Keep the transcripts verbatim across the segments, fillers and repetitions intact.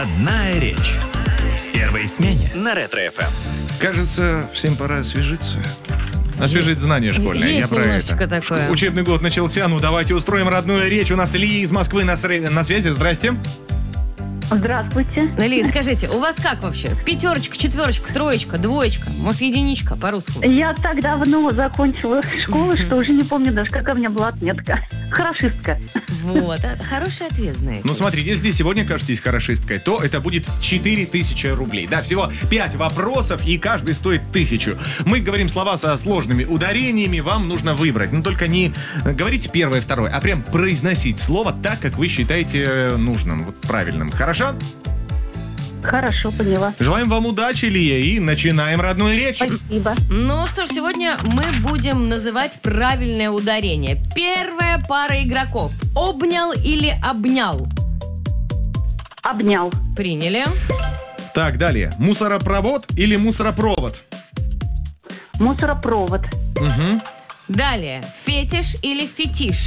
Родная речь. В первой смене на Ретро-эф эм. Кажется, всем пора освежиться. Освежить знания школьные. Есть Я про немножечко это. такое. Учебный год начался, ну давайте устроим родную речь. У нас Илья из Москвы на, сре- на связи. Здрасте. Здравствуйте. Ли, скажите, у вас как вообще? Пятерочка, четверочка, троечка, двоечка? Может, единичка по-русски? Я так давно закончила школу, что уже не помню даже, какая у меня была отметка. Хорошистка. Вот, это хороший ответ, знаете. Ну смотрите, если сегодня кажетесь хорошисткой, то это будет четыре тысячи рублей. Да, всего пять вопросов, и каждый стоит тысячу. Мы говорим слова со сложными ударениями, вам нужно выбрать. Но только не говорить первое, второе, а прям произносить слово так, как вы считаете нужным, вот правильным. Хорошо? Хорошо, поняла. Желаем вам удачи, Илья, и начинаем родную речь. Спасибо. Ну что ж, сегодня мы будем называть правильное ударение. Первая пара игроков. Обнял или обнял? Обнял. Приняли. Так, далее. Мусоропровод или мусоропровод? Мусоропровод. Угу. Далее. Фетиш или фетиш?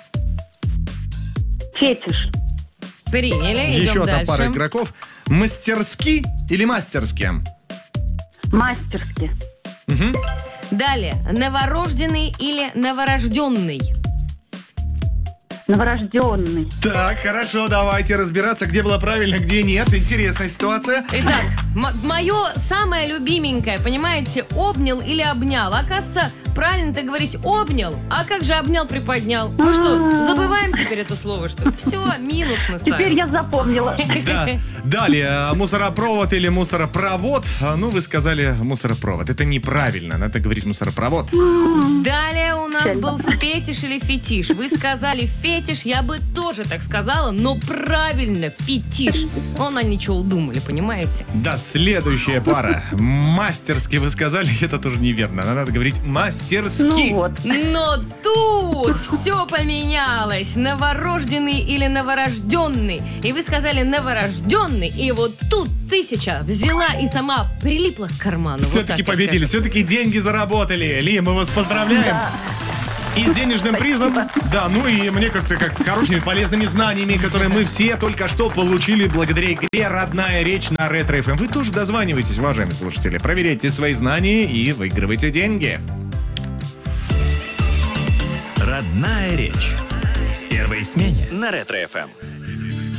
Фетиш. Приняли. Идем Еще одна дальше. пара игроков. Мастерски или мастерски? Мастерски. Угу. Далее. Новорожденный или новорожденный? Новорожденный. Так, хорошо, давайте разбираться, где было правильно, где нет. Интересная ситуация. Итак, мое самое любименькое, понимаете, обнял или обнял. Оказывается, правильно-то говорить обнял, а как же обнял, приподнял? Мы что, забываем теперь это слово, что ли? Все, минус мы ставим. Теперь я запомнила. Да. Далее, мусоропровод или мусоропровод. А, Ну, вы сказали мусоропровод. Это неправильно, надо говорить мусоропровод. Далее у нас был фетиш или фетиш. Вы сказали фетиш, я бы тоже так сказала, но правильно, фетиш. Он, они что удумали, понимаете? Да, следующая пара. Мастерски вы сказали, это тоже неверно. Надо говорить мастерски. Ну вот. Но тут все поменялось. Новорожденный или новорожденный. И вы сказали новорожденный. И вот тут тысяча взяла и сама прилипла к карману. Вот Все-таки так я победили, скажу. все-таки деньги заработали. Ли, мы вас поздравляем. Да. И с денежным призом. Да, ну и мне кажется, как с хорошими полезными знаниями, которые мы все только что получили благодаря игре «Родная речь» на Ретро-эф эм. Вы тоже дозванивайтесь, уважаемые слушатели. Проверяйте свои знания и выигрывайте деньги. Родная речь. В первой смене на Ретро-эф эм.